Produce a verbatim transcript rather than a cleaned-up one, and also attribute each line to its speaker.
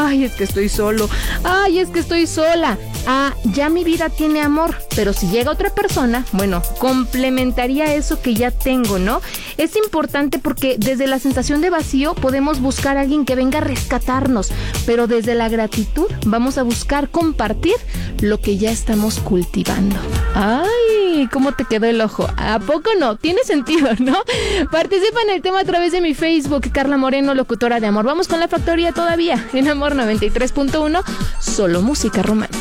Speaker 1: ay, es que estoy solo, ay, es que estoy sola. Ah, ya mi vida tiene amor, pero si llega otra persona, bueno, complementaría eso que ya tengo, ¿no? Es importante porque desde la sensación de vacío podemos buscar a alguien que venga a rescatarnos, pero desde la gratitud vamos a buscar compartir lo que ya estamos cultivando. Ay, ¿cómo te quedó el ojo? ¿A poco no? Tiene sentido, ¿no? Participa en el tema a través de mi Facebook, Carla Moreno, locutora de amor. Vamos con la factoría todavía en Amor noventa y tres punto uno, solo música romántica.